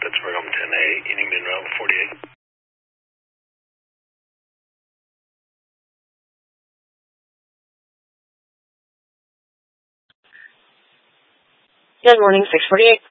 Pittsburgh, I'm 10A, Union Route 48. Good morning, 648.